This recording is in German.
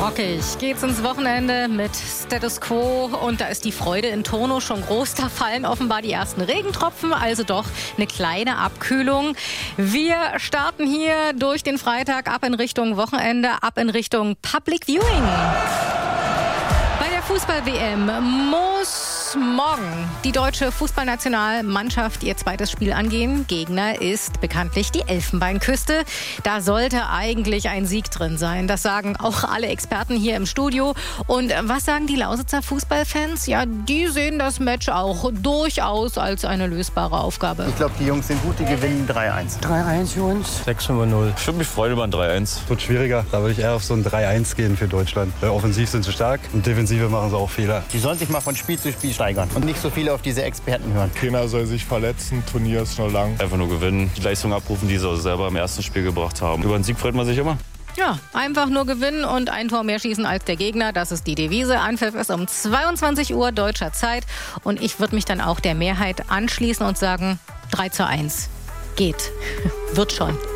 Rockig geht's ins Wochenende mit Status Quo und da ist die Freude in Turnu schon groß. Da fallen offenbar die ersten Regentropfen, also doch eine kleine Abkühlung. Wir starten hier durch den Freitag ab in Richtung Wochenende, ab in Richtung Public Viewing. Bei der Fußball-WM muss morgen die deutsche Fußballnationalmannschaft ihr zweites Spiel angehen. Gegner ist bekanntlich die Elfenbeinküste. Da sollte eigentlich ein Sieg drin sein. Das sagen auch alle Experten hier im Studio. Und was sagen die Lausitzer Fußballfans? Ja, die sehen das Match auch durchaus als eine lösbare Aufgabe. Ich glaube, die Jungs sind gut, die gewinnen 3-1. 3-1 für uns. 6-0. Ich würde mich freuen über ein 3-1. Wird schwieriger. Da würde ich eher auf so ein 3-1 gehen für Deutschland. Weil offensiv sind sie stark und defensive machen sie auch Fehler. Die sollen sich mal von Spiel zu Spiel steigern und nicht so viele auf diese Experten hören. Keiner soll sich verletzen, Turnier ist noch lang. Einfach nur gewinnen, die Leistung abrufen, die sie selber im ersten Spiel gebracht haben. Über einen Sieg freut man sich immer. Ja, einfach nur gewinnen und ein Tor mehr schießen als der Gegner. Das ist die Devise. Anpfiff ist um 22 Uhr deutscher Zeit. Und ich würde mich dann auch der Mehrheit anschließen und sagen, 3-1. Geht. Wird schon.